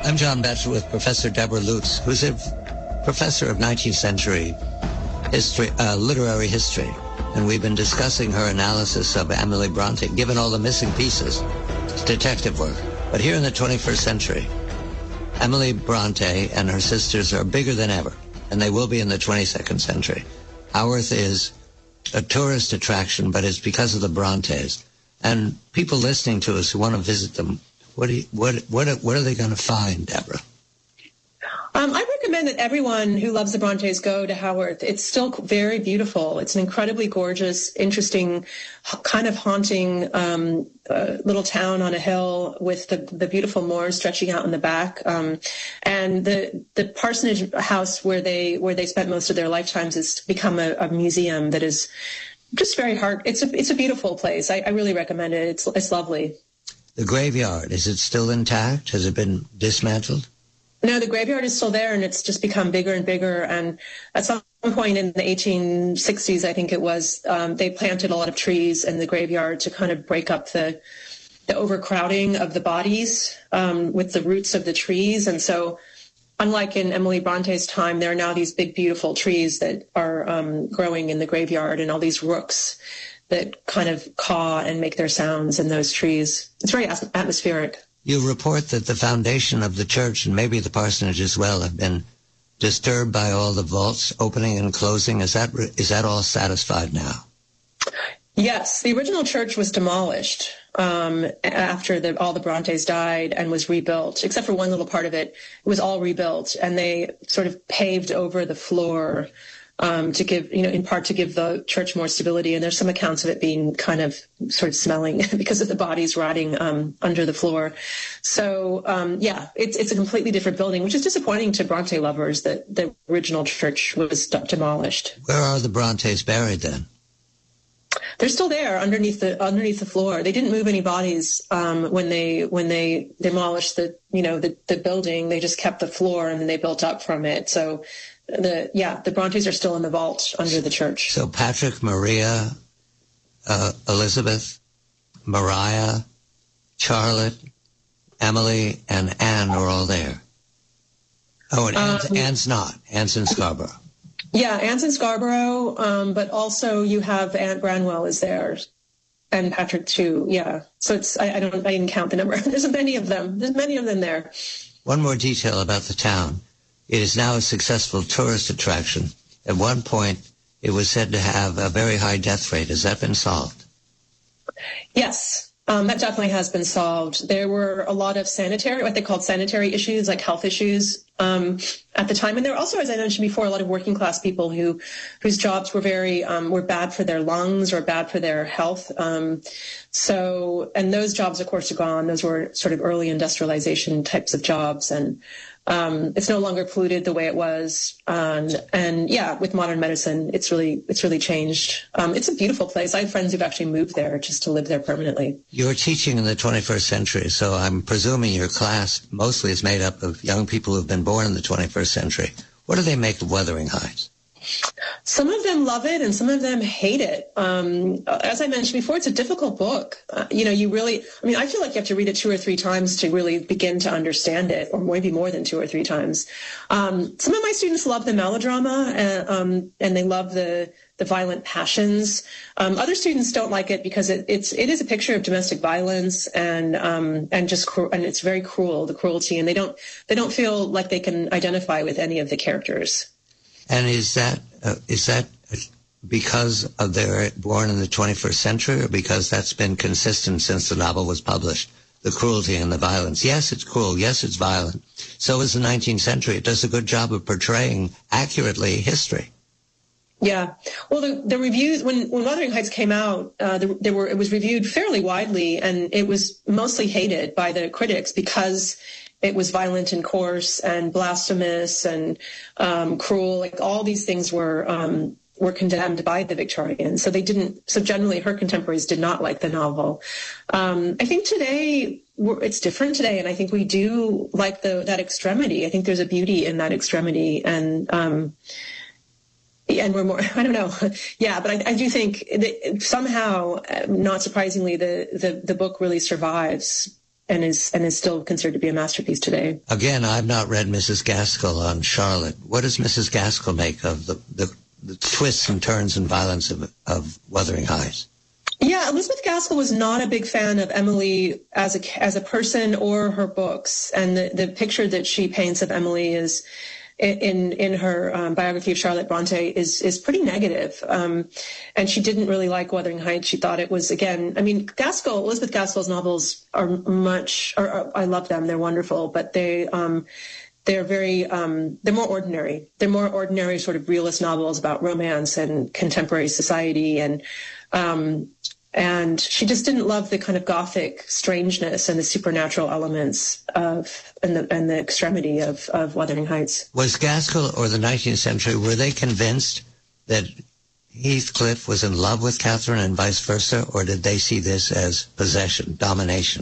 I'm John Batchelor with Professor Deborah Lutz, who's a professor of 19th century history, literary history. And we've been discussing her analysis of Emily Bronte, given all the missing pieces, detective work. But here in the 21st century, Emily Bronte and her sisters are bigger than ever, and they will be in the 22nd century. Haworth is a tourist attraction, but it's because of the Brontes. And people listening to us who want to visit them, what are they going to find, Deborah? I recommend that everyone who loves the Brontes go to Haworth. It's still very beautiful. It's an incredibly gorgeous, interesting, kind of haunting little town on a hill with the beautiful moors stretching out in the back. And the parsonage house where they spent most of their lifetimes has become a museum that is just very hard. It's a beautiful place. I really recommend it. It's lovely. The graveyard, is it still intact? Has it been dismantled? No, the graveyard is still there, and it's just become bigger and bigger. And at some point in the 1860s, I think it was, they planted a lot of trees in the graveyard to kind of break up the overcrowding of the bodies with the roots of the trees. And so, unlike in Emily Bronte's time, there are now these big, beautiful trees that are growing in the graveyard, and all these rooks that kind of caw and make their sounds in those trees. It's very atmospheric. You report that the foundation of the church, and maybe the parsonage as well, have been disturbed by all the vaults opening and closing. Is that all satisfied now? Yes, the original church was demolished after all the Brontes died and was rebuilt, except for one little part of it. It was all rebuilt, and they sort of paved over the floor to give, in part to give the church more stability. And there's some accounts of it being kind of sort of smelling because of the bodies rotting under the floor. So, it's a completely different building, which is disappointing to Bronte lovers that the original church was demolished. Where are the Brontes buried then? They're still there underneath the floor. They didn't move any bodies when they demolished the building. They just kept the floor and then they built up from it. So the Brontes are still in the vault under the church. So Patrick, Maria, Elizabeth, Mariah, Charlotte, Emily, and Anne are all there. Oh, and Anne's not. Anne's in Scarborough. Yeah, Anne's in Scarborough, but also you have Aunt Branwell is there, and Patrick too. Yeah, so I didn't count the number. There's many of them. There's many of them there. One more detail about the town. It is now a successful tourist attraction. At one point, it was said to have a very high death rate. Has that been solved? Yes. That definitely has been solved. There were a lot of what they called sanitary issues, like health issues, at the time. And there were also, as I mentioned before, a lot of working class people whose jobs were were bad for their lungs or bad for their health. And those jobs, of course, are gone. Those were sort of early industrialization types of jobs. And it's no longer polluted the way it was. And with modern medicine, it's really changed. It's a beautiful place. I have friends who've actually moved there just to live there permanently. You're teaching in the 21st century, so I'm presuming your class mostly is made up of young people who've been born in the 21st century. What do they make of Wuthering Heights? Some of them love it and some of them hate it. As I mentioned before, it's a difficult book. I feel like you have to read it 2 or 3 times to really begin to understand it, or maybe more than 2 or 3 times. Some of my students love the melodrama and they love the violent passions. Other students don't like it because it is a picture of domestic violence and it's very cruel, the cruelty, and they don't feel like they can identify with any of the characters. And is that because of they're born in the 21st century, or because that's been consistent since the novel was published? The cruelty and the violence. Yes, it's cruel. Yes, it's violent. So is the 19th century. It does a good job of portraying accurately history. Yeah. Well, the reviews, when Wuthering Heights came out, it was reviewed fairly widely, and it was mostly hated by the critics because it was violent and coarse and blasphemous and cruel. Like all these things were condemned by the Victorians. So generally her contemporaries did not like the novel. I think today it's different today. And I think we do like that extremity. I think there's a beauty in that extremity. And we're more, I don't know. Yeah, but I do think that somehow, not surprisingly, the book really survives and is still considered to be a masterpiece today. Again, I've not read Mrs. Gaskell on Charlotte. What does Mrs. Gaskell make of the twists and turns and violence of Wuthering Heights? Yeah, Elizabeth Gaskell was not a big fan of Emily as a person or her books, and the picture that she paints of Emily is in her biography of Charlotte Bronte is pretty negative. And she didn't really like Wuthering Heights. She thought it was, again, I mean, Elizabeth Gaskell's novels are I love them. They're wonderful, but they're very, they're more ordinary. They're more ordinary sort of realist novels about romance and contemporary society. And she just didn't love the kind of Gothic strangeness and the supernatural elements and the extremity of Wuthering Heights. Was Gaskell or the 19th century, were they convinced that Heathcliff was in love with Catherine and vice versa, or did they see this as possession, domination?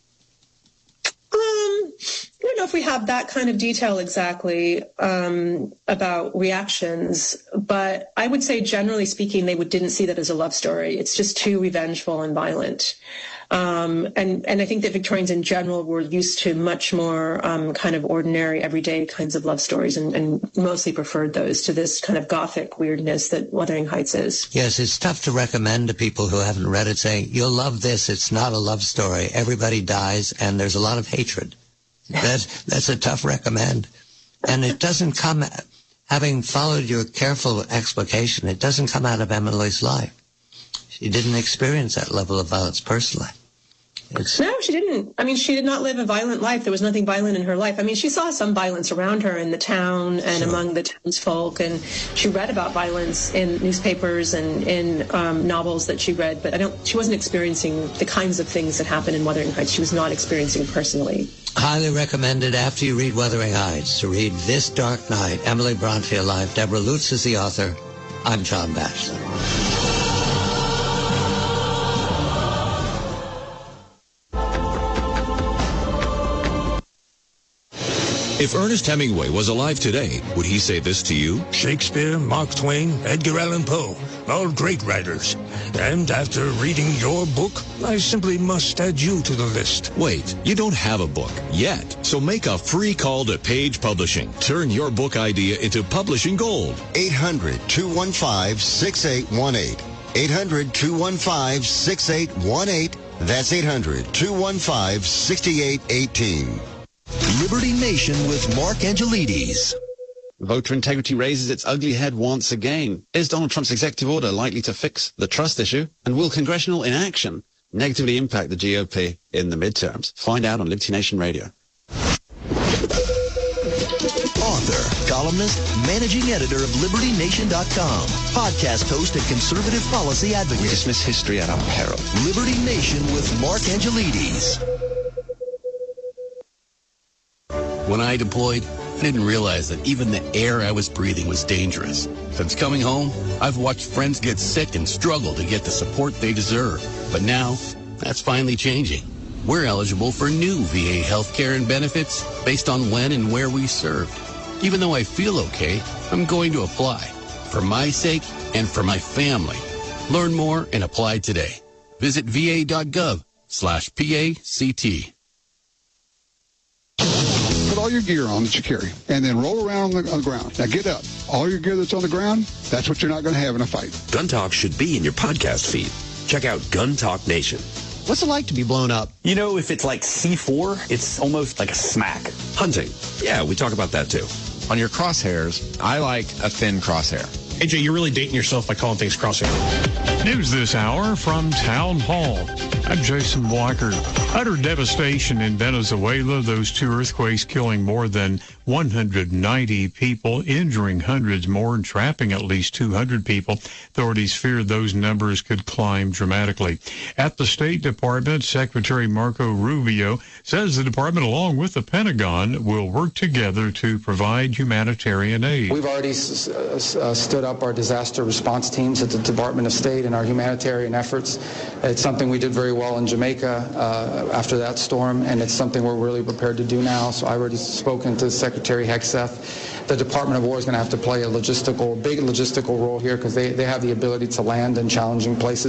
I don't know if we have that kind of detail exactly about reactions, but I would say generally speaking, they didn't see that as a love story. It's just too revengeful and violent. And I think that Victorians in general were used to much more kind of ordinary, everyday kinds of love stories and mostly preferred those to this kind of Gothic weirdness that Wuthering Heights is. Yes, it's tough to recommend to people who haven't read it, saying, you'll love this. It's not a love story. Everybody dies, and there's a lot of hatred. That's a tough recommend. And it doesn't come, having followed your careful explication, it doesn't come out of Emily's life. She didn't experience that level of violence personally. No, she didn't. I mean, she did not live a violent life. There was nothing violent in her life. I mean, she saw some violence around her in the town and among the townsfolk, and she read about violence in newspapers and in novels that she read, but she wasn't experiencing the kinds of things that happen in Wuthering Heights. She was not experiencing personally. Highly recommended after you read Wuthering Heights to read This Dark Night, Emily Bronte Alive. Deborah Lutz is the author. I'm John Batchelor. If Ernest Hemingway was alive today, would he say this to you? Shakespeare, Mark Twain, Edgar Allan Poe, all great writers. And after reading your book, I simply must add you to the list. Wait, you don't have a book yet. So make a free call to Page Publishing. Turn your book idea into publishing gold. 800-215-6818. 800-215-6818. That's 800-215-6818. Liberty Nation with Mark Angelides. Voter integrity raises its ugly head once again. Is Donald Trump's executive order likely to fix the trust issue? And will congressional inaction negatively impact the GOP in the midterms? Find out on Liberty Nation Radio. Author, columnist, managing editor of LibertyNation.com, podcast host and conservative policy advocate. We dismiss history at our peril. Liberty Nation with Mark Angelides. When I deployed, I didn't realize that even the air I was breathing was dangerous. Since coming home, I've watched friends get sick and struggle to get the support they deserve. But now, that's finally changing. We're eligible for new VA health care and benefits based on when and where we served. Even though I feel okay, I'm going to apply. For my sake and for my family. Learn more and apply today. Visit va.gov/PACT. Put all your gear on that you carry, and then roll around on the ground. Now get up. All your gear that's on the ground, that's what you're not going to have in a fight. Gun Talk should be in your podcast feed. Check out Gun Talk Nation. What's it like to be blown up? You know, if it's like C4, it's almost like a smack. Hunting. Yeah, we talk about that too. On your crosshairs, I like a thin crosshair. AJ, you're really dating yourself by calling things crosshair. News this hour from Town Hall. I'm Jason Blocker. Utter devastation in Venezuela. Those two earthquakes killing more than 190 people, injuring hundreds more, and trapping at least 200 people. Authorities fear those numbers could climb dramatically. At the State Department, Secretary Marco Rubio says the department, along with the Pentagon, will work together to provide humanitarian aid. We've already stood up our disaster response teams at the Department of State and our humanitarian efforts. It's something we did very well in Jamaica after that storm, and it's something we're really prepared to do now. So I've already spoken to Secretary Hegseth. The Department of War is going to have to play a big logistical role here because they have the ability to land in challenging places.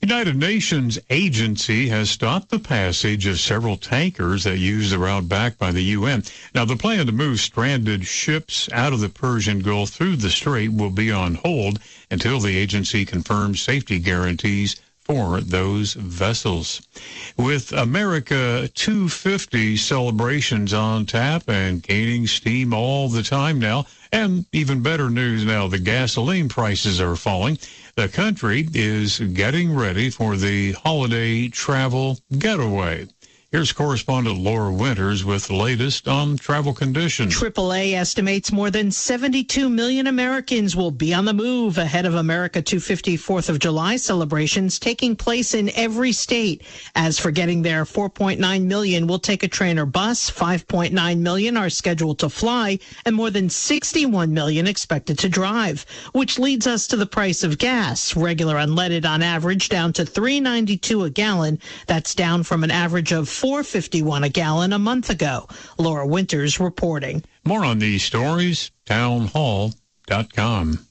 United Nations agency has stopped the passage of several tankers that use the route backed by the UN. Now, the plan to move stranded ships out of the Persian Gulf through the strait will be on hold until the agency confirms safety guarantees for those vessels. With America 250 celebrations on tap and gaining steam all the time now, and even better news now, the gasoline prices are falling. The country is getting ready for the holiday travel getaway. Here's correspondent Laura Winters with the latest on travel conditions. AAA estimates more than 72 million Americans will be on the move ahead of America 250 4th of July celebrations taking place in every state. As for getting there, 4.9 million will take a train or bus, 5.9 million are scheduled to fly, and more than 61 million expected to drive, which leads us to the price of gas. Regular unleaded on average down to $3.92 a gallon. That's down from an average of $4.51 a gallon a month ago. Laura Winters reporting. More on these stories, townhall.com.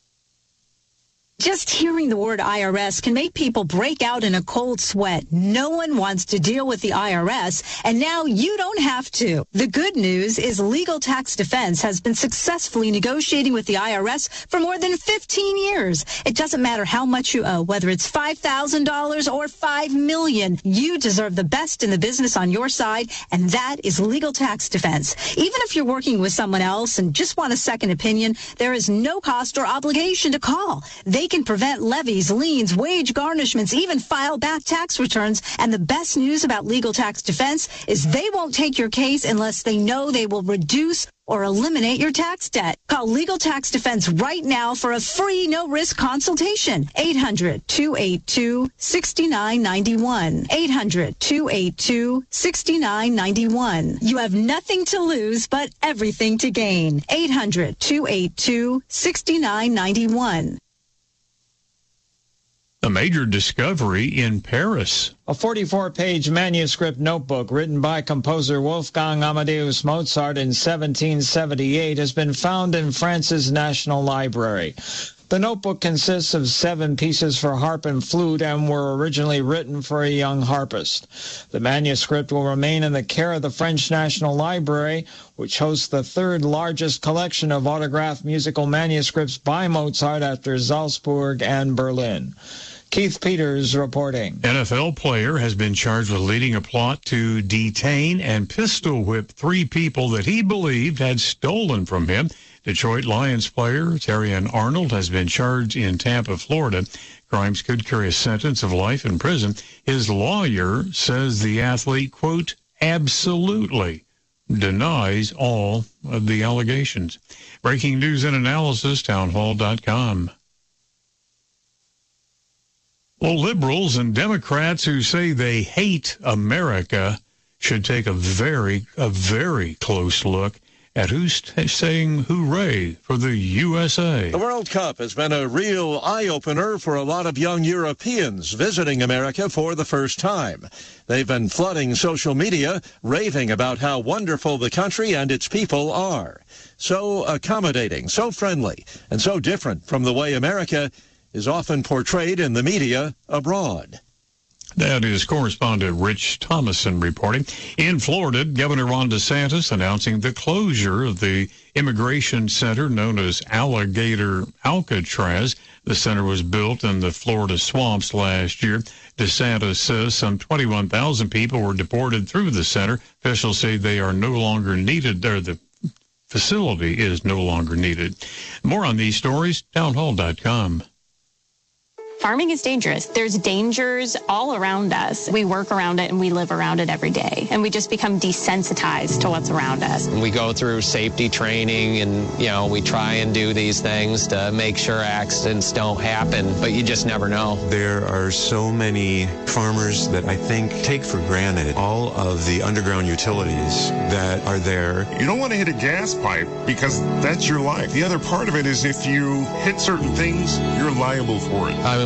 Just hearing the word IRS can make people break out in a cold sweat. No one wants to deal with the IRS, and now you don't have to. The good news is Legal Tax Defense has been successfully negotiating with the IRS for more than 15 years. It doesn't matter how much you owe, whether it's $5,000 or $5 million. You deserve the best in the business on your side, and that is Legal Tax Defense. Even if you're working with someone else and just want a second opinion, there is no cost or obligation to call. They can prevent levies, liens, wage garnishments, even file back tax returns. And the best news about Legal Tax Defense is they won't take your case unless they know they will reduce or eliminate your tax debt. Call Legal Tax Defense right now for a free, no-risk consultation. 800-282-6991. 800-282-6991. You have nothing to lose, but everything to gain. 800-282-6991. A major discovery in Paris. A 44-page manuscript notebook written by composer Wolfgang Amadeus Mozart in 1778 has been found in France's National Library. The notebook consists of 7 pieces for harp and flute and were originally written for a young harpist. The manuscript will remain in the care of the French National Library, which hosts the 3rd largest collection of autographed musical manuscripts by Mozart after Salzburg and Berlin. Keith Peters reporting. NFL player has been charged with leading a plot to detain and pistol whip 3 people that he believed had stolen from him. Detroit Lions player Terrion Arnold has been charged in Tampa, Florida. Crimes could carry a sentence of life in prison. His lawyer says the athlete, quote, absolutely denies all of the allegations. Breaking news and analysis, townhall.com. Well, liberals and Democrats who say they hate America should take a very close look at who's saying hooray for the USA. The World Cup has been a real eye-opener for a lot of young Europeans visiting America for the first time. They've been flooding social media, raving about how wonderful the country and its people are. So accommodating, so friendly, and so different from the way America is often portrayed in the media abroad. That is correspondent Rich Thomason reporting. In Florida, Governor Ron DeSantis announcing the closure of the immigration center known as Alligator Alcatraz. The center was built in the Florida swamps last year. DeSantis says some 21,000 people were deported through the center. Officials say they are no longer needed there. The facility is no longer needed. More on these stories, townhall.com. Farming is dangerous. There's dangers all around us. We work around it and we live around it every day. And we just become desensitized to what's around us. We go through safety training and, we try and do these things to make sure accidents don't happen, but you just never know. There are so many farmers that I think take for granted all of the underground utilities that are there. You don't want to hit a gas pipe because that's your life. The other part of it is if you hit certain things, you're liable for it. I mean,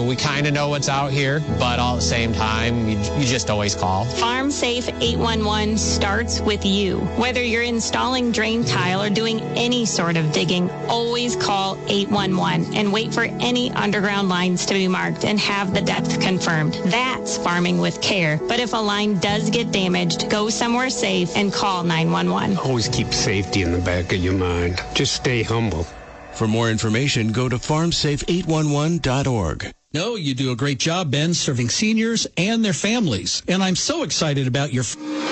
we kind of know what's out here, but all at the same time, you just always call. Farm Safe 811 starts with you. Whether you're installing drain tile or doing any sort of digging, always call 811 and wait for any underground lines to be marked and have the depth confirmed. That's farming with care. But if a line does get damaged, go somewhere safe and call 911. Always keep safety in the back of your mind. Just stay humble. For more information, go to farmsafe811.org. No, you do a great job, Ben, serving seniors and their families. And I'm so excited about your...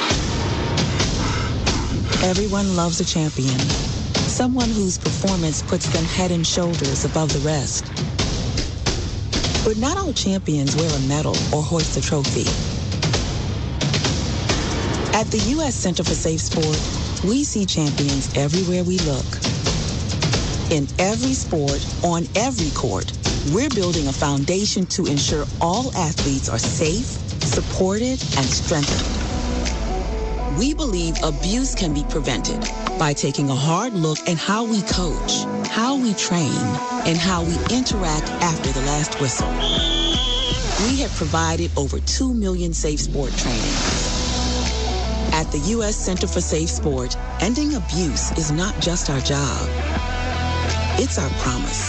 Everyone loves a champion. Someone whose performance puts them head and shoulders above the rest. But not all champions wear a medal or hoist a trophy. At the U.S. Center for Safe Sport, we see champions everywhere we look. In every sport, on every court, we're building a foundation to ensure all athletes are safe, supported, and strengthened. We believe abuse can be prevented by taking a hard look at how we coach, how we train, and how we interact after the last whistle. We have provided over 2 million safe sport trainings. At the U.S. Center for Safe Sport, ending abuse is not just our job. It's our promise.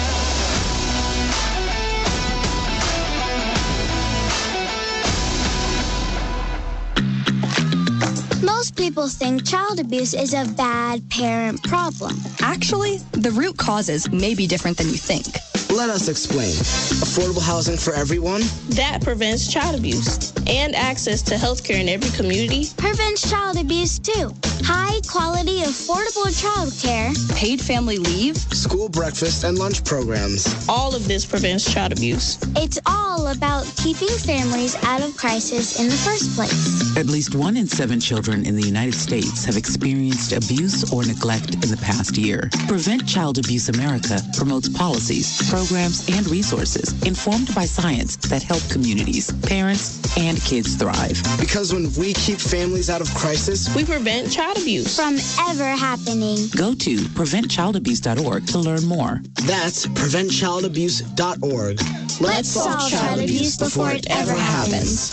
Most people think child abuse is a bad parent problem. Actually, the root causes may be different than you think. Let us explain. Affordable housing for everyone? That prevents child abuse. And access to health care in every community. Prevents child abuse, too. High quality, affordable child care. Paid family leave. School breakfast and lunch programs. All of this prevents child abuse. It's all about keeping families out of crisis in the first place. At least 1 in 7 children in the United States have experienced abuse or neglect in the past year. Prevent Child Abuse America promotes policies, programs, and resources informed by science that help communities, parents, and kids thrive. Because when we keep families out of crisis, we prevent child abuse from ever happening. Go to preventchildabuse.org to learn more. That's preventchildabuse.org. Let's solve child abuse before it ever happens.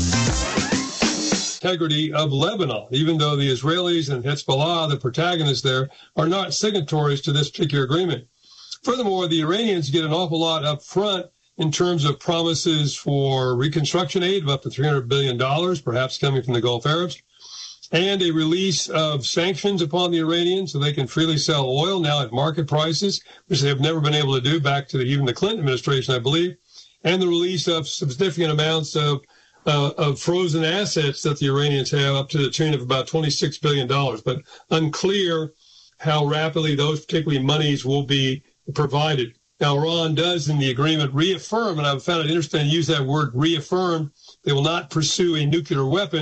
Integrity of Lebanon, even though the Israelis and Hezbollah, the protagonists there, are not signatories to this particular agreement. Furthermore, the Iranians get an awful lot up front in terms of promises for reconstruction aid of up to $300 billion, perhaps coming from the Gulf Arabs, and a release of sanctions upon the Iranians so they can freely sell oil now at market prices, which they have never been able to do back to even the Clinton administration, I believe, and the release of significant amounts of frozen assets that the Iranians have up to the tune of about $26 billion, but unclear how rapidly those particularly monies will be provided. Now, Iran does in the agreement reaffirm, and I've found it interesting to use that word reaffirm, they will not pursue a nuclear weapon.